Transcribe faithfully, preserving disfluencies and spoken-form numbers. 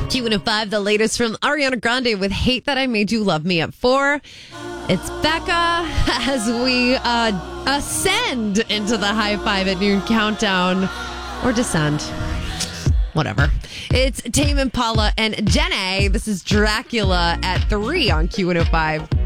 Q one oh five, the latest from Ariana Grande with Hate That I Made You Love Me at four. It's Becca as we uh, ascend into the high five at noon countdown. Or descend. Whatever. It's Tame Impala and Jenna. This is Dracula at three on Q one oh five.